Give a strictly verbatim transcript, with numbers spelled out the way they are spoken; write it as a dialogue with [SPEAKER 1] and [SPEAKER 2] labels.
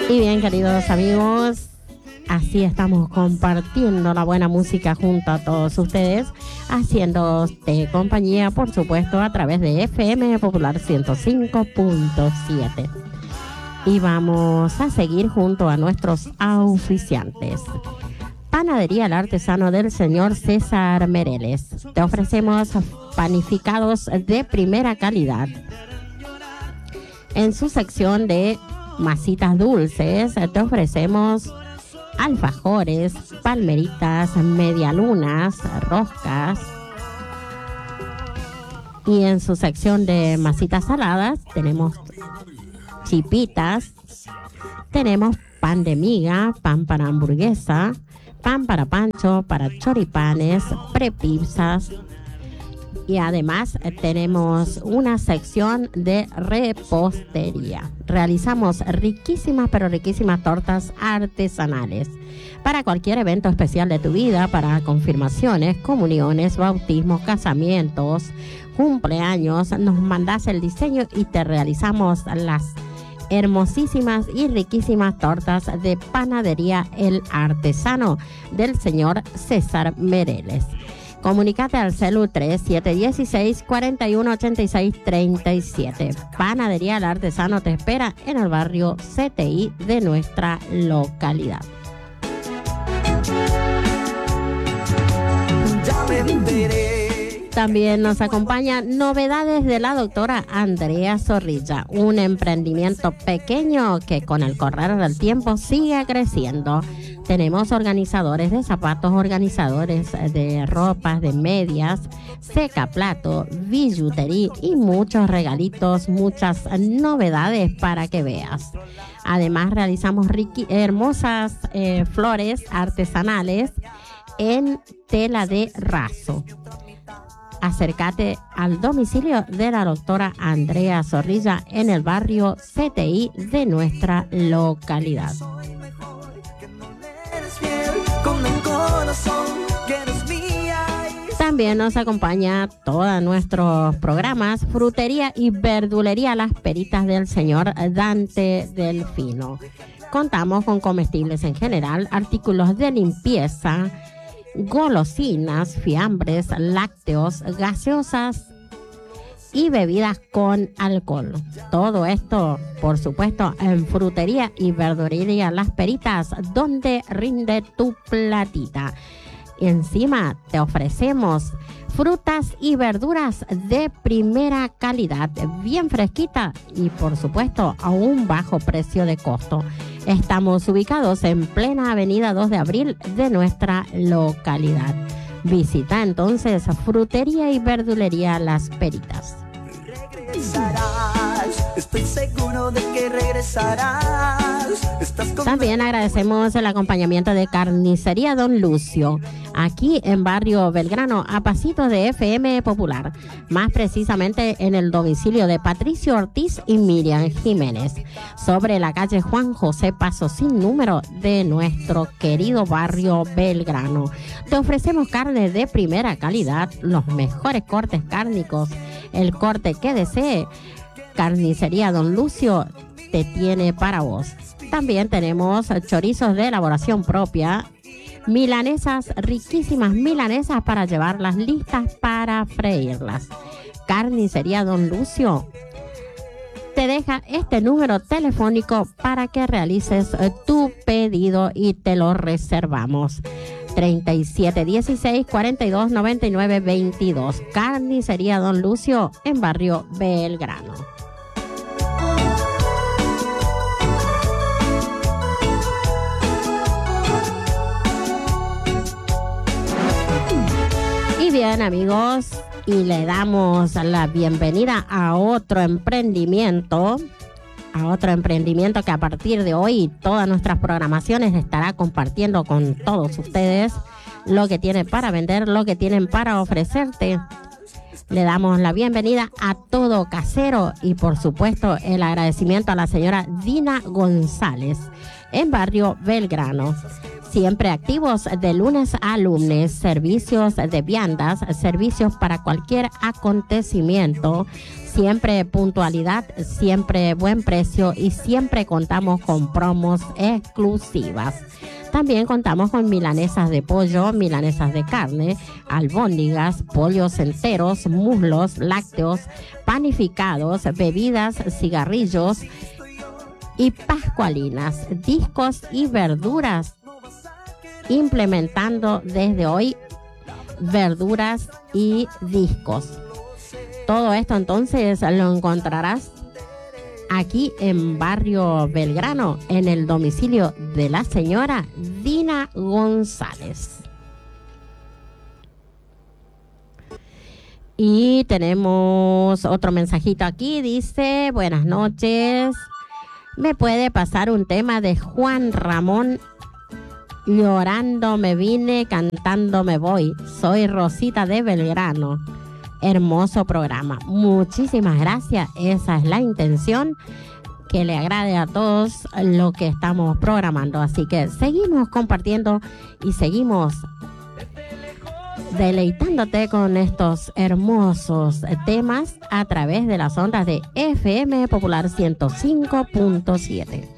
[SPEAKER 1] Y bien, queridos amigos, así estamos compartiendo la buena música junto a todos ustedes, haciendo de compañía, por supuesto, a través de F M Popular ciento cinco punto siete. Y vamos a seguir junto a nuestros auspiciantes. Panadería El Artesano del señor César Mereles. Te ofrecemos panificados de primera calidad. En su sección de masitas dulces, te ofrecemos alfajores, palmeritas, medialunas, roscas. Y en su sección de masitas saladas tenemos chipitas, tenemos pan de miga, pan para hamburguesa, pan para pancho, para choripanes, prepizzas. Y además tenemos una sección de repostería. Realizamos riquísimas, pero riquísimas tortas artesanales. Para cualquier evento especial de tu vida, para confirmaciones, comuniones, bautismos, casamientos, cumpleaños, nos mandas el diseño y te realizamos las hermosísimas y riquísimas tortas de Panadería El Artesano del señor César Mereles. Comunícate al celu tres siete uno seis, cuatro uno ocho seis, tres siete. Panadería El Artesano te espera en el barrio C T I de nuestra localidad.
[SPEAKER 2] Ya me enteré.
[SPEAKER 1] También nos acompaña Novedades de la doctora Andrea Zorrilla, un emprendimiento pequeño que con el correr del tiempo sigue creciendo. Tenemos organizadores de zapatos, organizadores de ropas, de medias, secaplato, billutería y muchos regalitos, muchas novedades para que veas. Además realizamos riqui- hermosas eh, flores artesanales en tela de raso. Acércate al domicilio de la doctora Andrea Zorrilla en el barrio C T I de nuestra localidad. También nos acompaña todos nuestros programas Frutería y Verdulería Las Peritas del señor Dante Delfino. Contamos con comestibles en general, artículos de limpieza, golosinas, fiambres, lácteos, gaseosas y bebidas con alcohol. Todo esto, por supuesto, en Frutería y Verdulería Las Peritas, donde rinde tu platita. Y encima te ofrecemos frutas y verduras de primera calidad, bien fresquita y por supuesto a un bajo precio de costo. Estamos ubicados en plena avenida dos de abril de nuestra localidad. Visita entonces Frutería y Verdulería Las Peritas.
[SPEAKER 2] Regresarás, estoy seguro de que regresarás. Estás con...
[SPEAKER 1] También agradecemos el acompañamiento de Carnicería Don Lucio, aquí en Barrio Belgrano, a pasitos de F M Popular, más precisamente en el domicilio de Patricio Ortiz y Miriam Jiménez, sobre la calle Juan José Paso sin número de nuestro querido Barrio Belgrano. Te ofrecemos carne de primera calidad, los mejores cortes cárnicos, el corte que desee. Carnicería Don Lucio te tiene para vos. También tenemos chorizos de elaboración propia, milanesas, riquísimas milanesas para llevarlas listas para freírlas. Carnicería Don Lucio te deja este número telefónico para que realices tu pedido y te lo reservamos. treinta y siete dieciséis, cuarenta y dos, noventa y nueve, veintidós. Carnicería Don Lucio en Barrio Belgrano. Y bien, amigos, y le damos la bienvenida a otro emprendimiento, a otro emprendimiento que a partir de hoy todas nuestras programaciones estará compartiendo con todos ustedes lo que tienen para vender, lo que tienen para ofrecerte. Le damos la bienvenida a Todo Casero y por supuesto el agradecimiento a la señora Dina González en Barrio Belgrano. Siempre activos de lunes a lunes, servicios de viandas, servicios para cualquier acontecimiento, Siempre puntualidad, siempre buen precio y siempre contamos con promos exclusivas. También contamos con milanesas de pollo, milanesas de carne, albóndigas, pollos enteros, muslos, lácteos, panificados, bebidas, cigarrillos y pascualinas, discos y verduras. Implementando desde hoy verduras y discos. Todo esto entonces lo encontrarás aquí en Barrio Belgrano, en el domicilio de la señora Dina González. Y tenemos otro mensajito aquí, dice: buenas noches, ¿me puede pasar un tema de Juan Ramón? Llorando me vine, cantando me voy. Soy Rosita de Belgrano. Hermoso programa. Muchísimas gracias. Esa es la intención, que le agrade a todos lo que estamos programando. Así que seguimos compartiendo y seguimos deleitándote con estos hermosos temas a través de las ondas de F M Popular ciento cinco punto siete.